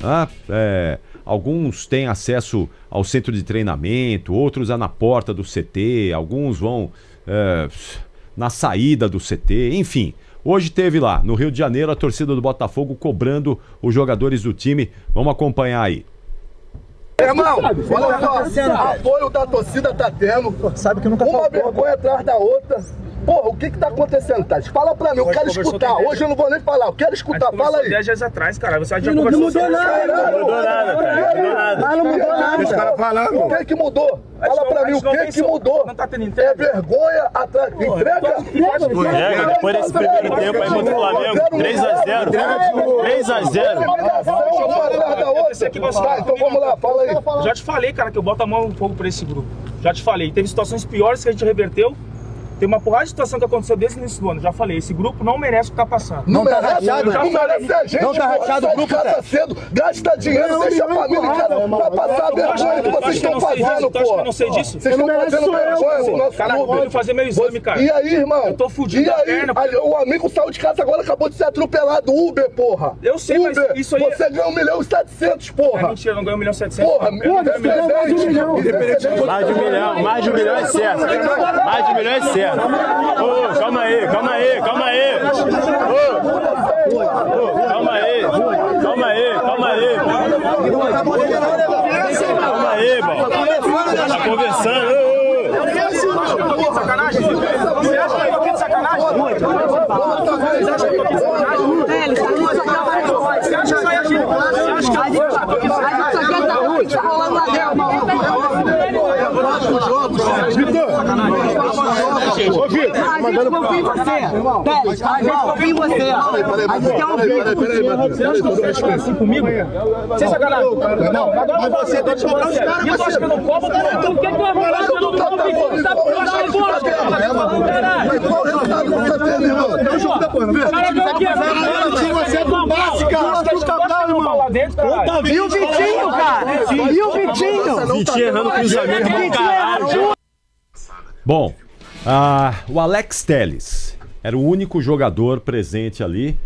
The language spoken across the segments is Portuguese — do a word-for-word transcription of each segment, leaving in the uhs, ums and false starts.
Ah, é, alguns têm acesso ao centro de treinamento, outros é na porta do C T, alguns vão é, na saída do C T, enfim. Hoje teve lá, no Rio de Janeiro, a torcida do Botafogo cobrando os jogadores do time. Vamos acompanhar aí. Irmão, olha só, apoio da torcida tá tendo, sabe que nunca uma vergonha atrás da outra. Porra, o que que tá acontecendo, Tati? Fala pra mim, eu quero escutar. Hoje eu não vou nem falar, eu quero escutar, fala aí. dez dias atrás, cara, você já não conversou. Não mudou nada, não mudou nada, cara. Não mudou nada. Não mudou nada. Os caras falando. O que que mudou? Fala pra mim, o que que mudou? Não tá tendo entrega? É vergonha atrás. Entrega? Entrega, depois desse primeiro tempo aí contra o Flamengo. três a zero. três a zero. Tá, então vamos lá, fala aí. Já te falei, cara, que eu boto a mão no fogo pra esse grupo. Já te falei, teve situações piores que a gente reverteu. Tem uma porrada de situação que aconteceu desde o início do ano. Já falei, esse grupo não merece o que tá passando. Não, não tá rachado, não merece a gente. Não tá rachado o grupo, tá cedo. Gasta dinheiro, deixa a família em casa pra passar a vergonha que vocês estão fazendo, pô. Tu acha que eu não sei disso? Vocês estão fazendo vergonha. Cara, eu vou fazer meu exame, cara. E aí, irmão? Eu tô fudido da perna. O amigo saiu de casa agora, acabou de ser atropelado. Uber, porra. Eu sei, mas isso aí... Você ganhou um milhão e setecentos, porra. É mentira, não ganhou um milhão e setecentos. Porra, mais de um milhão. Mais de um milhão, mais de um milhão é certo. Mais de um milhão é certo. Ô, calma aí, calma aí, calma aí. Ô, ô, calma aí, calma aí, calma aí. Calma aí, bom. Tá conversando. Sacanagem? Você acha que eu tô aqui de sacanagem? Você acha que eu tô aqui de sacanagem? Você acha que só é agir? Você acha que eu tô aqui de sacanagem? Tá rolando lá dentro. Ô, Vitor, a gente confia em você. Teles, a gente confia em você. A gente quer ouvir. Você acha que você acha assim comigo? Sem sacanagem. Não, agora você tem que cobrar os caras. E eu acho que eu não cobro, cara. Então por que que eu vou falar que eu não cobro? Você tá por causa da bosta. Caralho. Qual o resultado que você teve, irmão? Cara, eu aqui é você é do básico, cara. E o Vitinho, cara? E o Vitinho? Vitinho errando cruzamento do caralho. Bom, ah, o Alex Telles era o único jogador presente ali.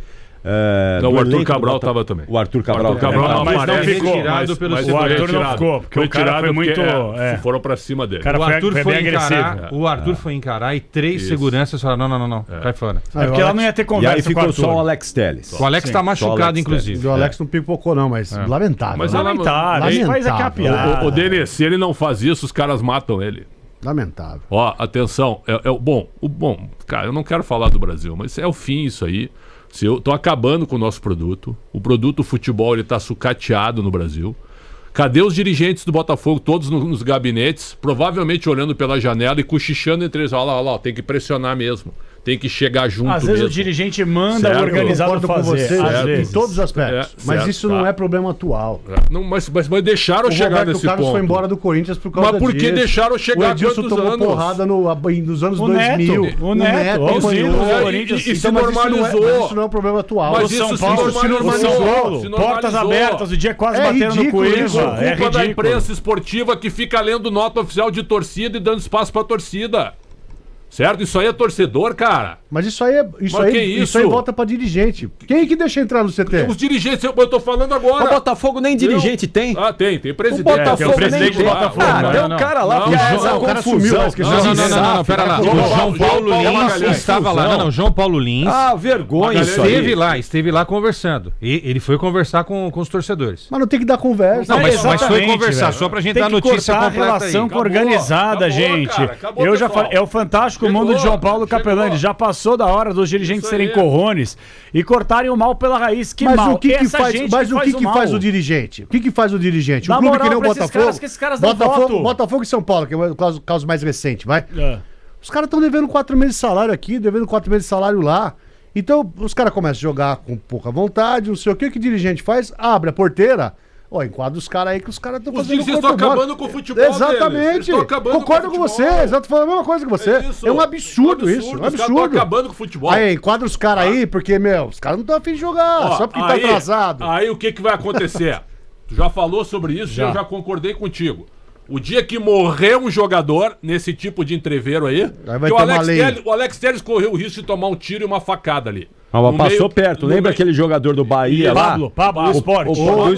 É, não, o Arthur elenco Cabral Bota... estava também. O Arthur Cabral, o Arthur Cabral também. não mas não ficou. Retirado pelo mas o Arthur não ficou, porque foi o cara tirado foi muito... É, é. Foram pra cima dele. O, cara o foi, Arthur foi, foi, bem encarar, agressivo. o Arthur é. foi encarar e três Isso. seguranças falaram, não, não, não, não, É. cai fora. É porque ela não ia ter conversa. E aí ficou com o só o Alex Telles. O Alex Sim. tá machucado, Alex inclusive. O Alex não pipocou não, mas É. lamentável. Mas né? é lamentável. Ele faz aqui a piada. O, o Denis, se ele não faz isso, os caras matam ele. Lamentável. Ó, atenção, é, é o bom, o bom, cara, eu não quero falar do Brasil, mas é o fim isso aí. Se eu tô acabando com o nosso produto, o produto futebol ele tá sucateado no Brasil. Cadê os dirigentes do Botafogo, todos no, nos gabinetes, provavelmente olhando pela janela e cochichando entre eles, olha lá, olha lá, tem que pressionar mesmo. Tem que chegar junto Às vezes mesmo. o dirigente manda Certo. o organizado Concordo fazer. com você às em vezes. todos os aspectos. É, mas certo, isso tá. não é problema atual. É. Não, mas, mas, mas deixaram O chegar Roberto nesse Carlos ponto. foi embora do Corinthians por causa Mas por que disso. deixaram chegar O Edilson quantos tomou anos? porrada no, nos anos O dois Neto, mil. o Neto, os apanhou. ídolos do É, Corinthians. e- e se Então, mas isso não é- normalizou. mas isso não é um problema atual. Mas O isso São se Paulo, normalizou, o São Paulo, se portas normalizou. abertas, o dia quase É bateram no ridículo Cueva. isso. É Culpa da ridículo. imprensa esportiva que fica lendo nota oficial de torcida e dando espaço pra torcida. Certo? Isso aí é torcedor, cara. Mas isso aí, é, isso, Mas aí, que isso? isso? aí volta pra dirigente. Quem que deixa entrar no C T? Os dirigentes, eu, eu tô falando agora. O Botafogo nem dirigente tem. Ah, tem, tem O presidente. Botafogo tem o presidente nem do tem. Botafogo. Ah, Não, tem não, um não. cara lá Não, que o é João- essa o cara confusão. sumiu, esqueci. Não, não, não, não, não, pera lá. O João João Paulo Magalhães. Lins estava lá. Não, não, João Paulo Lins Ah, vergonha isso esteve aí. lá, esteve lá conversando. E ele foi conversar com, com os torcedores. Mas não tem que dar conversa. Não, mas, mas foi Exatamente, conversar, velho. só pra gente Tem dar a que notícia cortar a completa relação aí. com a Acabou, organizada, acabou, gente. cara, acabou, Eu já pessoal. falei, é o fantástico Chegou, mundo de João Paulo chegou. Capelani. Já passou da hora dos dirigentes Isso serem aí. corrones e cortarem o mal pela raiz. Que Mas mal. o que, que Essa faz, gente mas que o faz que, que mal. faz o dirigente? O que, que faz o dirigente? Dá Um clube moral que nem o pra esses Botafogo. caras, que esses caras dão Botafogo, voto. Botafogo e São Paulo, que é o caso, caso mais recente, vai. É. Os caras estão devendo quatro meses de salário aqui, devendo quatro meses de salário lá. Então, os caras começam a jogar com pouca vontade, não sei o que, o que o dirigente faz? Abre a porteira. Ó, enquadra os caras aí que os caras estão Os fazendo dirigentes corpo estão mole. acabando com o futebol deles. Eles Exatamente. estão acabando Concordo com com, o você, futebol. exato, falando a mesma coisa que você. É isso. É um absurdo, É um isso, um Os caras estão absurdo. acabando com o futebol. Aí, enquadra os caras aí, porque, meu, os caras não estão afim de jogar, Ó, só porque aí, tá atrasado. Aí o que, que vai acontecer? Tu já falou sobre isso Já. e eu já concordei contigo. O dia que morrer um jogador nesse tipo de entreveiro aí, Aí vai que o ter uma Alex, lei. Telles, o Alex Telles correu o risco de tomar um tiro e uma facada ali. Ah, mas No passou meio- perto. no Lembra meio- aquele jogador do Bahia lá? Pablo, Pablo, O- o esporte. o- o-